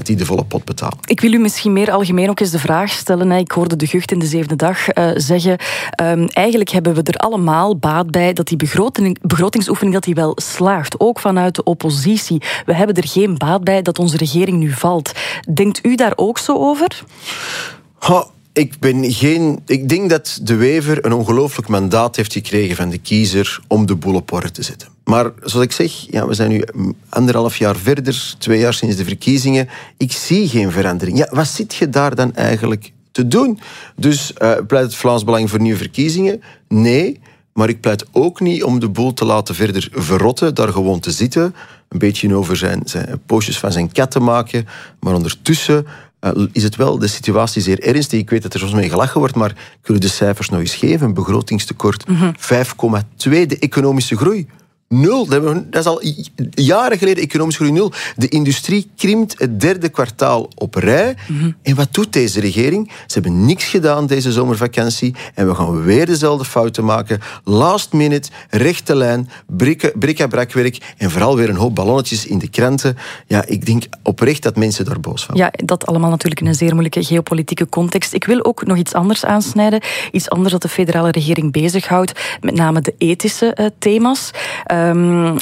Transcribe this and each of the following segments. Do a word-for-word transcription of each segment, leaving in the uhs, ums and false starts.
dat die de volle pot betalen. Ik wil u misschien meer algemeen ook eens de vraag stellen. Hè. Ik hoorde De Gucht in de zevende dag uh, zeggen, um, eigenlijk hebben we er allemaal baat bij dat die begroting, begrotingsoefening dat die wel slaagt. Ook vanuit de oppositie. We hebben er geen baat bij dat onze regering nu valt. Denkt u daar ook zo over? Ha. Ik, ben geen, ik denk dat De Wever een ongelooflijk mandaat heeft gekregen van de kiezer om de boel op orde te zetten. Maar zoals ik zeg, ja, we zijn nu anderhalf jaar verder, twee jaar sinds de verkiezingen. Ik zie geen verandering. Ja, wat zit je daar dan eigenlijk te doen? Dus uh, pleit het Vlaams Belang voor nieuwe verkiezingen? Nee, maar ik pleit ook niet om de boel te laten verder verrotten, daar gewoon te zitten, een beetje over zijn, zijn pootjes van zijn kat te maken, maar ondertussen Uh, is het wel de situatie zeer ernstig. Ik weet dat er soms mee gelachen wordt, maar ik wil u de cijfers nog eens geven. Een begrotingstekort, mm-hmm. vijf komma twee, de economische groei. Nul. Dat is al jaren geleden economische groei nul. De industrie krimpt het derde kwartaal op rij. Mm-hmm. En wat doet deze regering? Ze hebben niks gedaan deze zomervakantie. En we gaan weer dezelfde fouten maken. Last minute, rechte lijn, brik-a-brakwerk en vooral weer een hoop ballonnetjes in de kranten. Ja, ik denk oprecht dat mensen daar boos van worden. Ja, dat allemaal natuurlijk in een zeer moeilijke geopolitieke context. Ik wil ook nog iets anders aansnijden. Iets anders dat de federale regering bezighoudt. Met name de ethische uh, thema's. Uh, Um,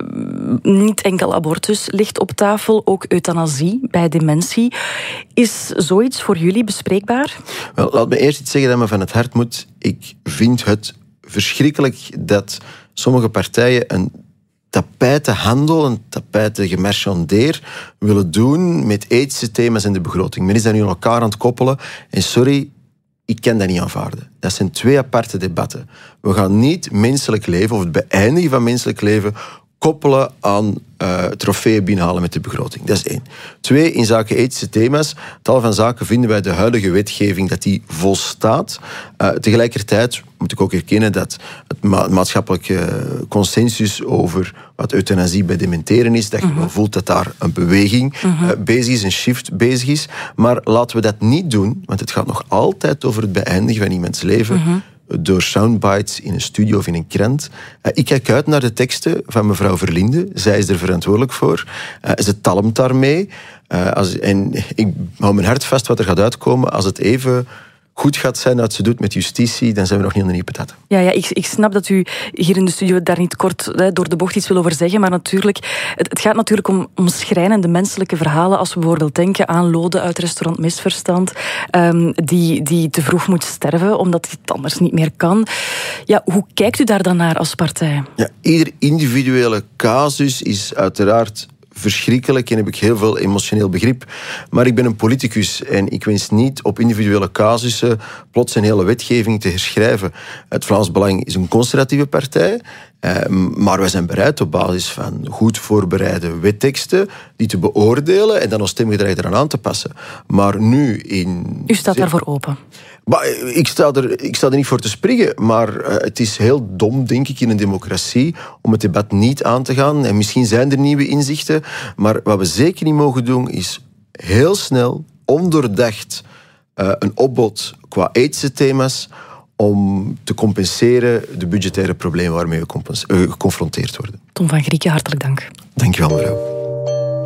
niet enkel abortus ligt op tafel, ook euthanasie bij dementie. Is zoiets voor jullie bespreekbaar? Wel, laat me eerst iets zeggen dat me van het hart moet. Ik vind het verschrikkelijk dat sommige partijen een tapijtenhandel, een tapijtengemarchandeer willen doen met ethische thema's in de begroting. Men is dat nu aan elkaar aan het koppelen. En sorry, ik kan dat niet aanvaarden. Dat zijn twee aparte debatten. We gaan niet menselijk leven, of het beëindigen van menselijk leven, koppelen aan uh, trofeeën binnenhalen met de begroting. Dat is één. Twee, in zaken ethische thema's. Tal van zaken vinden wij de huidige wetgeving dat die volstaat. Uh, tegelijkertijd moet ik ook erkennen dat het ma- maatschappelijke consensus over wat euthanasie bij dementeren is, dat je mm-hmm. wel voelt dat daar een beweging mm-hmm. uh, bezig is, een shift bezig is. Maar laten we dat niet doen, want het gaat nog altijd over het beëindigen van iemands leven. Mm-hmm. Door soundbites in een studio of in een krant. Uh, ik kijk uit naar de teksten van mevrouw Verlinde. Zij is er verantwoordelijk voor. Uh, ze talmt daarmee. Uh, als, en ik hou mijn hart vast wat er gaat uitkomen. Als het even goed gaat zijn dat ze doet met justitie, dan zijn we nog niet aan de nieuwe patat. Ja, ja ik, ik snap dat u hier in de studio daar niet kort hè, door de bocht iets wil over zeggen, maar natuurlijk, het, het gaat natuurlijk om, om schrijnende menselijke verhalen, als we bijvoorbeeld denken aan Lode uit restaurant Misverstand, um, die, die te vroeg moet sterven, omdat hij het anders niet meer kan. Ja, hoe kijkt u daar dan naar als partij? Ja, ieder individuele casus is uiteraard verschrikkelijk en heb ik heel veel emotioneel begrip. Maar ik ben een politicus en ik wens niet op individuele casussen plots een hele wetgeving te herschrijven. Het Vlaams Belang is een conservatieve partij, eh, maar wij zijn bereid op basis van goed voorbereide wetteksten die te beoordelen en dan ons stemgedrag eraan aan te passen. Maar nu in... U staat daarvoor open? Maar ik, sta er, ik sta er niet voor te springen, maar uh, het is heel dom, denk ik, in een democratie om het debat niet aan te gaan. En misschien zijn er nieuwe inzichten, maar wat we zeker niet mogen doen is heel snel, ondoordacht, uh, een opbod qua ethische thema's om te compenseren de budgettaire problemen waarmee we compens- uh, geconfronteerd worden. Tom van Grieken, hartelijk dank. Dank je wel, mevrouw.